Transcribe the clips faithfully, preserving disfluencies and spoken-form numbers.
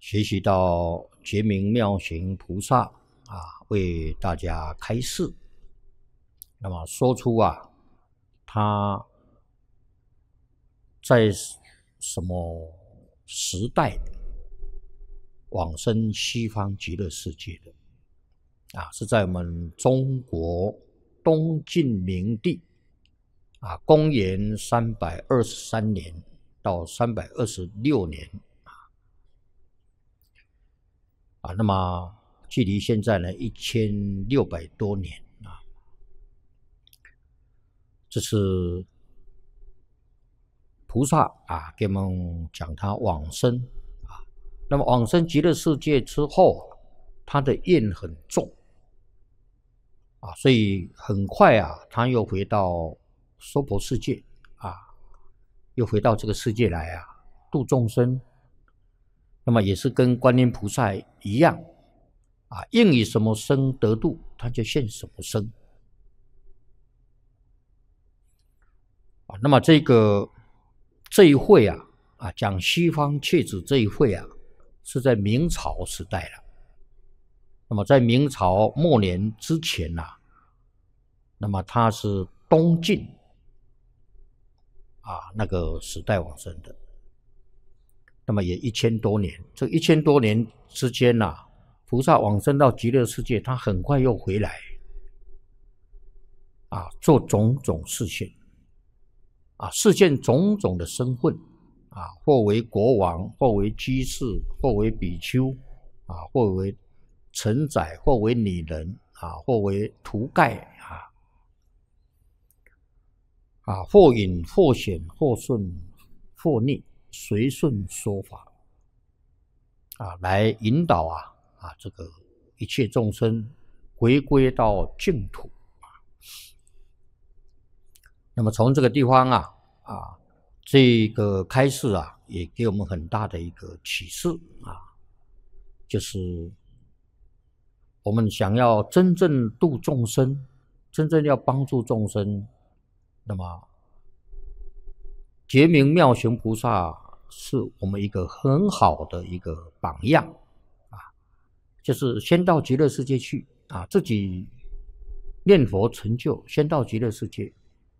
学习到觉明妙行菩萨啊，为大家开示。那么说出啊，他在什么时代往生西方极乐世界的啊？是在我们中国东晋明帝啊，公元三百二十三年到三百二十六年。啊，那么距离现在呢一千六百多年啊，这是菩萨啊给我们讲他往生啊。那么往生极乐世界之后，他的业很重啊，所以很快啊，他又回到娑婆世界啊，又回到这个世界来啊，度众生。那么也是跟观音菩萨一样啊，应以什么身得度，他就现什么身啊。那么这个这一会啊啊，讲西方切子这一会啊，是在明朝时代了。那么在明朝末年之前啊，那么他是东晋啊那个时代往生的。那么也一千多年，这一千多年之间呐、啊，菩萨往生到极乐世界，他很快又回来，啊，做种种示现，啊，示现种种的身份，啊，或为国王，或为居士，或为比丘，啊，或为臣宰，或为女人，啊，或为徒盖，啊，啊，或隐或显，或顺或逆。随顺说法啊，来引导啊啊这个一切众生回归到净土啊。那么从这个地方啊啊这个开示啊，也给我们很大的一个启示啊，就是我们想要真正度众生，真正要帮助众生，那么觉明妙行菩萨是我们一个很好的一个榜样啊，就是先到极乐世界去啊，自己念佛成就，先到极乐世界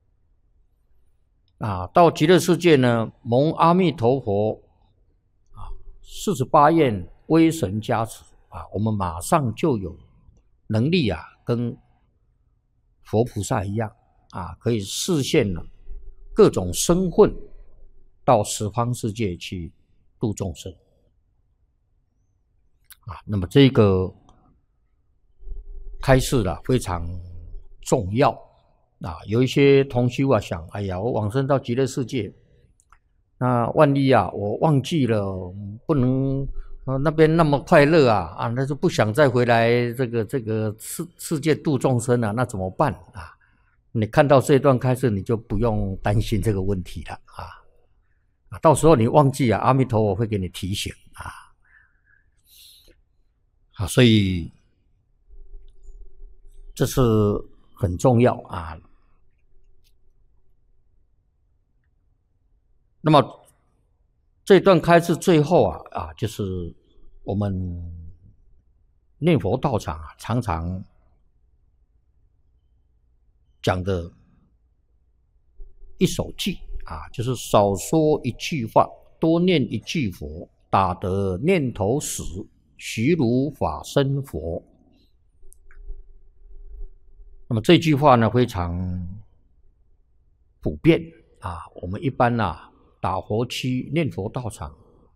啊，到极乐世界呢，蒙阿弥陀佛啊四十八愿威神加持啊，我们马上就有能力啊，跟佛菩萨一样啊，可以示现了各种身份到十方世界去度众生啊。那么这个开示啊非常重要啊。有一些同修啊想，哎呀，我往生到极乐世界，那万一啊我忘记了，不能、呃、那边那么快乐啊啊，那就不想再回来这个这个世世界度众生啊，那怎么办啊？你看到这一段开示，你就不用担心这个问题了啊！到时候你忘记啊，阿弥陀佛会给你提醒啊！啊，所以这是很重要啊。那么这段开示最后啊啊，就是我们念佛道场啊，常常讲的一首偈啊，就是少说一句话，多念一句佛，打得念头死，须如法身佛。那么这句话呢，非常普遍啊。我们一般啊，打佛七念佛道场，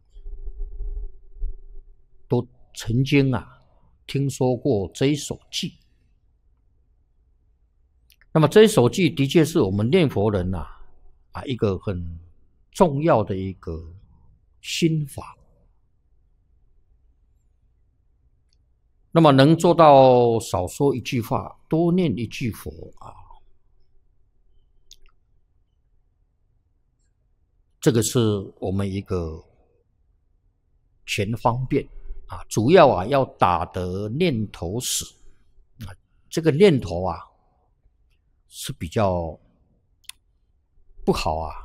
都曾经啊听说过这一首偈。那么这一首偈的确是我们念佛人啊啊一个很重要的一个心法。那么能做到少说一句话，多念一句佛啊，这个是我们一个全方便啊，主要啊要打得念头死啊，这个念头啊是比较不好啊